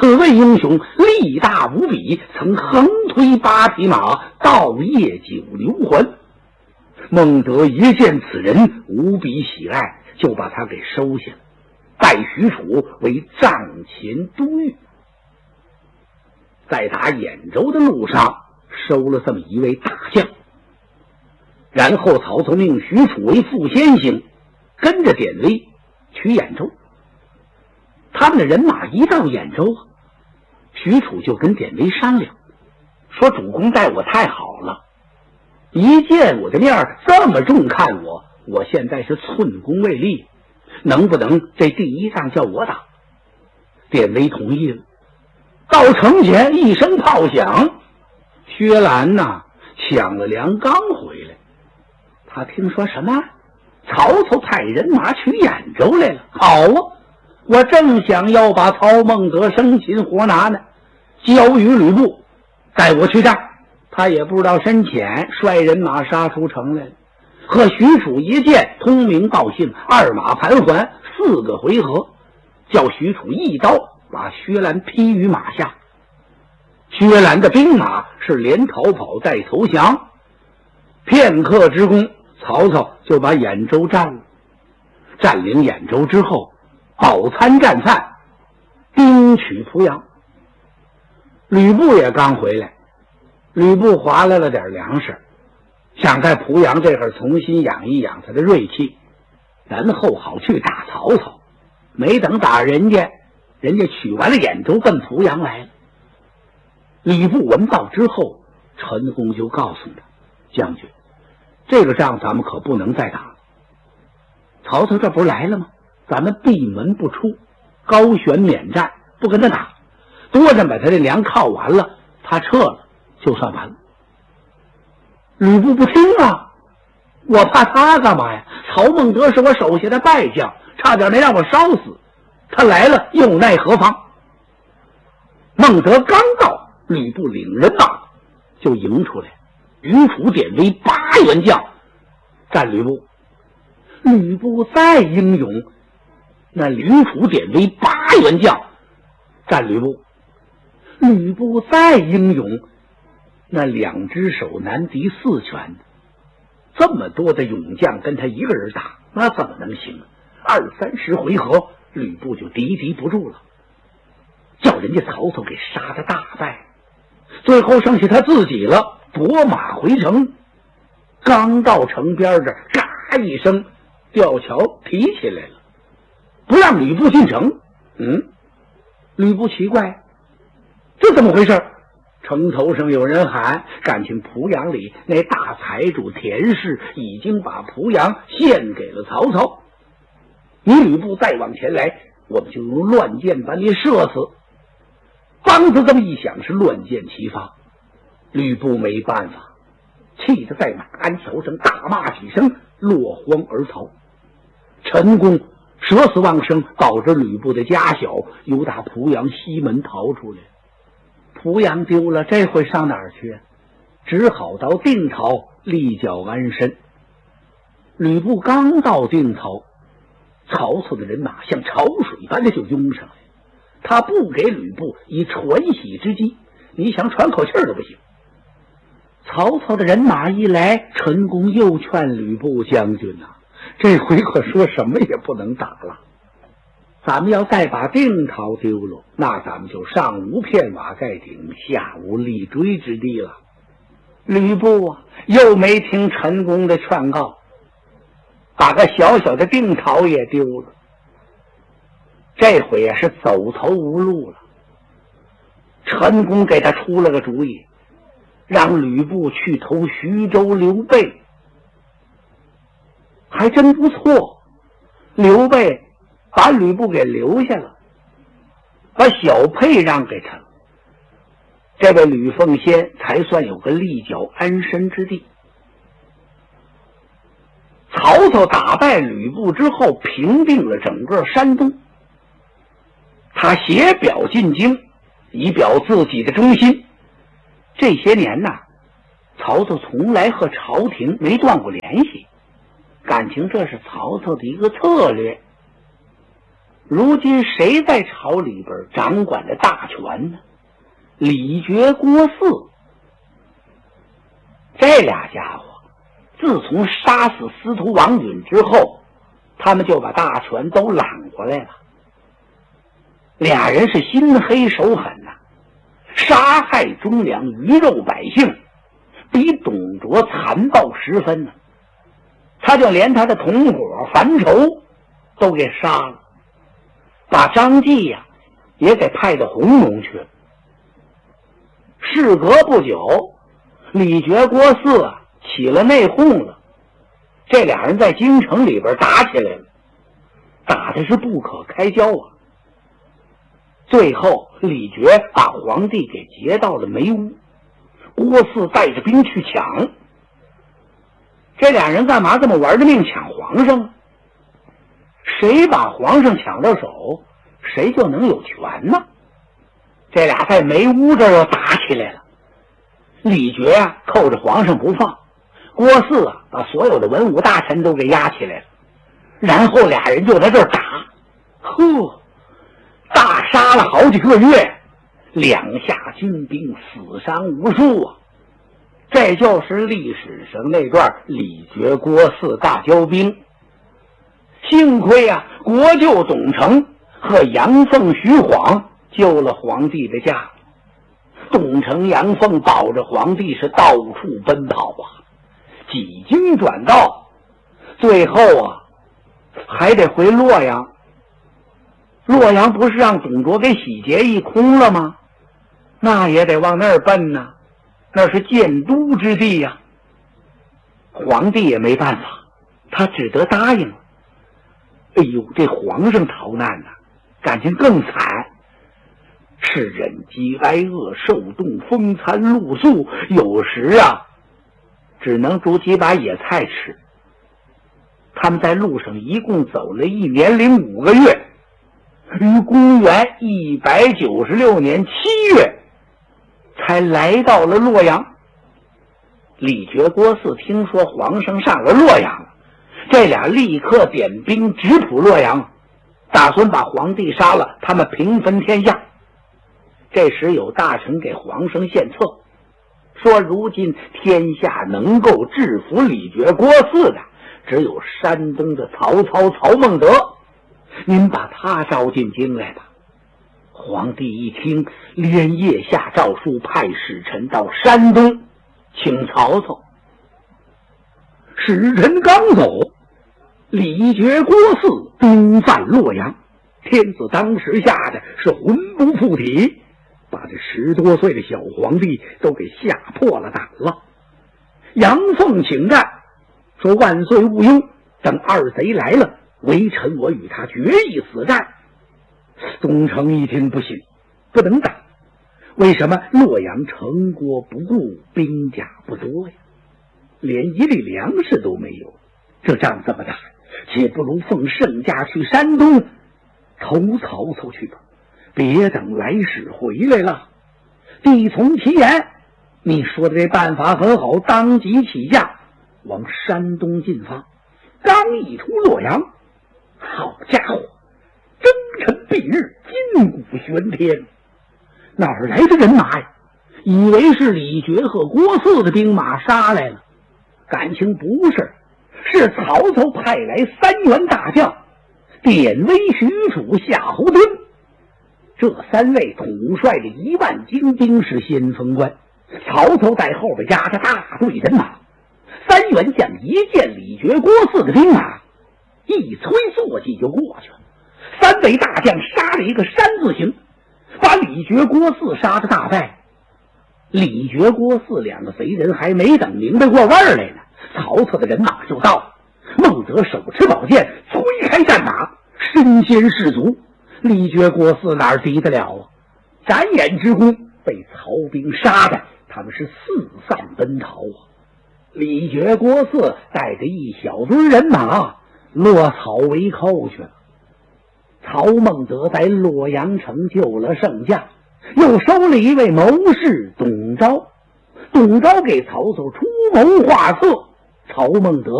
此位英雄力大无比，曾横推8匹马，盗夜9流环。孟德一见此人，无比喜爱，就把他给收下了，拜许褚为帐前都尉。在打兖州的路上，收了这么一位大将。然后曹操命许褚为副先行，跟着典韦取兖州。他们的人马一到兖州，许褚就跟典韦商量，说主公待我太好了，一见我的面这么重看我，我现在是寸功未立，能不能这第一仗叫我打？典韦同意了。到城前一声炮响，薛兰呐抢了粮刚回来，他听说什么？曹操派人马取兖州来了。好啊，我正想要把曹孟德生擒活拿呢，交与吕布，带我去战。他也不知道深浅，率人马杀出城来了。和许褚一见，通名报信，二马盘桓，4个回合，叫许褚一刀把薛兰劈于马下。薛兰的兵马是连逃跑带投降，片刻之功，曹操就把兖州占了。占领兖州之后，饱餐战饭，兵取濮阳。吕布也刚回来，吕布划来了点粮食，想在濮阳这会儿重新养一养他的锐气，然后好去打曹操。没等打人家取完了兖州，奔濮阳来了。吕布闻报之后，陈宫就告诉他，将军，这个仗咱们可不能再打了。曹操这不是来了吗？咱们闭门不出，高悬免战，不跟他打，多着把他的粮靠完了，他撤了就算完了。吕布不听啊，我怕他干嘛呀？曹孟德是我手下的败将，差点没让我烧死，他来了又奈何妨？孟德刚到，吕布领人马就迎出来，许褚、典韦8员将战吕布。吕布再英勇，那许褚、典韦8员将战吕布。吕布再英勇，那2只手难敌4拳，这么多的勇将跟他一个人打，那怎么能行？20、30回合，吕布就敌不住了，叫人家曹操给杀得大败。最后剩下他自己了，夺马回城。刚到城边这，嘎一声，吊桥提起来了，不让吕布进城。吕布奇怪，这怎么回事？城头上有人喊，感情濮阳里那大财主田氏已经把濮阳献给了曹操，你吕布再往前来，我们就用乱箭把你射死。梆子这么一响，是乱箭齐发。吕布没办法，气得在马鞍桥上大骂几声，落荒而逃。陈宫舍死忘生，保着吕布的家小，由打濮阳西门逃出来。濮阳丢了，这回上哪儿去？只好到定陶立脚安身。吕布刚到定陶，曹操的人马像潮水般的就涌上来，他不给吕布以喘息之机，你想喘口气都不行。曹操的人马一来，陈宫又劝吕布，将军啊，这回可说什么也不能打了，咱们要再把定陶丢了，那咱们就上无片瓦盖顶，下无立锥之地了。吕布啊，又没听陈宫的劝告，把个小小的定陶也丢了，这回也是走投无路了。陈宫给他出了个主意，让吕布去投徐州刘备。还真不错，刘备把吕布给留下了，把小沛让给他了，这位吕奉先才算有个立脚安身之地。曹操打败吕布之后，平定了整个山东，他写表进京，以表自己的忠心。这些年呐，曹操从来和朝廷没断过联系，感情这是曹操的一个策略。 如今谁在朝里边掌管着大权呢？李傕、郭汜。这俩家伙自从杀死司徒王允之后，他们就把大权都揽过来了。俩人是心黑手狠呐，杀害忠良鱼肉百姓，比董卓残暴十分呢。他就连他的同伙樊稠都给杀了，把张继呀也给派到弘农去了。事隔不久，李傕、郭汜起了内讧了，这俩人在京城里边打起来了，打的是不可开交啊。最后李傕把皇帝给劫到了梅屋，郭汜带着兵去抢。这俩人干嘛这么玩着命抢皇上？谁把皇上抢到手，谁就能有权呢？这俩在梅屋这儿又打起来了。李傕扣着皇上不放，郭汜把所有的文武大臣都给押起来了，然后俩人就在这儿打。呵，大杀了好几个月，两下军兵死伤无数啊！这就是历史上那段李傕、郭汜大交兵。幸亏国舅董承和杨凤、徐晃救了皇帝的驾。董承、杨凤保着皇帝是到处奔跑啊，几经转道，最后还得回洛阳。洛阳不是让董卓给洗劫一空了吗？那也得往那儿奔呢，那是建都之地呀。皇帝也没办法，他只得答应了。哎呦，这皇上逃难呢，感情更惨，是忍饥挨饿，受冻风餐露宿，有时只能煮几把野菜吃。他们在路上一共走了1年05个月，于公元196年7月才来到了洛阳。李傕、郭汜听说皇上上了洛阳了，这俩立刻点兵直扑洛阳，打算把皇帝杀了，他们平分天下。这时有大臣给皇上献策，说如今天下能够制服李傕、郭汜的只有山东的曹操、曹孟德，您把他招进京来吧。皇帝一听，连夜下诏书，派使臣到山东请曹操。使臣刚走，李傕、郭汜兵犯洛阳，天子当时吓得是魂不附体，把这10多岁的小皇帝都给吓破了胆了。杨凤请战，说万岁勿忧，等二贼来了，微臣我与他决一死战。董承一听不行，不能打。为什么？洛阳城郭不顾，兵甲不多呀，连1粒粮食都没有，这仗这么打，且不如奉圣驾去山东投曹操去吧，别等来使回来了。帝从其言，你说的这办法很好，当即起驾往山东进发。刚一出洛阳，好家伙，征尘蔽日，金鼓喧天，哪儿来的人马呀？以为是李傕和郭汜的兵马杀来了，感情不是，是曹操派来3员大将，典韦、许褚、夏侯惇。这3位统帅的1万精兵是先锋官，曹操在后边压着大队人马。3员将一见李傕、郭汜的兵马，一催坐骑就过去了。3位大将杀了一个山字形，把李傕、郭汜杀得大败。李傕、郭汜2个贼人还没等明白过味儿来呢，曹操的人马就到了。孟德手持宝剑，推开战马，身先士卒。李傕、郭汜哪儿敌得了啊？眨眼之功，被曹兵杀的他们是四散奔逃啊！李傕、郭汜带着一小堆人马落草为寇去了。曹孟德在洛阳城救了圣驾，又收了一位谋士董昭。董昭给曹操出谋划策，曹孟德